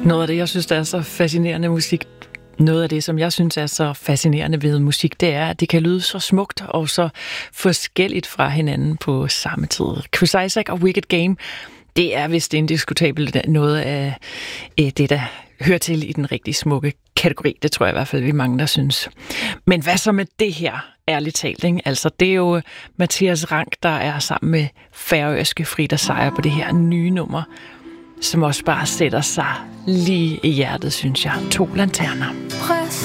Noget af det, jeg synes, der er så fascinerende musik, noget af det, som jeg synes er så fascinerende ved musik, det er, at det kan lyde så smukt og så forskelligt fra hinanden på samme tid. Chris Isaak og Wicked Game, det er vist indiskutabelt noget af det, der hører til i den rigtig smukke kategori. Det tror jeg i hvert fald, vi er mange, der synes. Men hvad så med det her, ærligt talt? Ikke? Altså, det er jo Mathias Rank, der er sammen med færøske Frida Seier på det her nye nummer, som også bare sætter sig lige i hjertet, synes jeg. 2 lanterner.